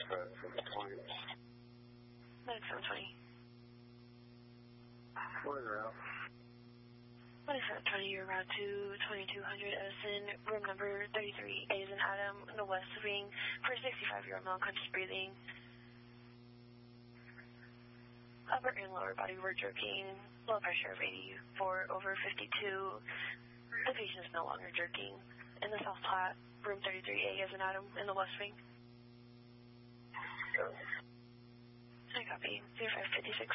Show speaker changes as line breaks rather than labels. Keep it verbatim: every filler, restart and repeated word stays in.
for, for the point.
ninety-seven twenty.
What is route?
ninety-seven twenty, you're route to twenty-two hundred Edison, room number thirty-three, A as in Adam, in the West Wing, for sixty-five-year-old male, conscious breathing. Upper and lower body were jerking, low pressure of eighty-four over fifty-two. The patient is no longer jerking. In the South Platte, room thirty-three, A as in Adam, in the West Wing.
Yes.
I copy. zero five five six